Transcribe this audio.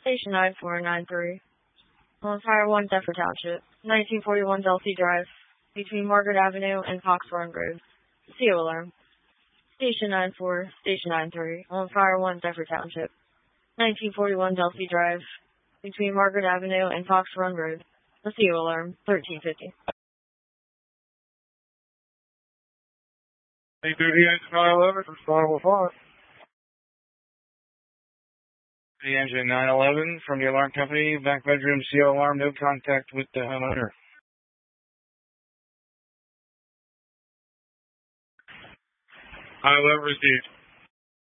Station 9493. On Fire 1, Deptford Township, 1941 Delsey Drive, between Margaret Avenue and Foxthorn Grove. CO alarm. Station 94, Station 93, on Fire 1, Deptford Township, 1941 Delsey Drive, between Margaret Avenue and Foxthorn Grove. The CO alarm, 1350. 838 911, respond with 5. The engine 911 from the alarm company, back bedroom, CO alarm, no contact with the homeowner. High level received.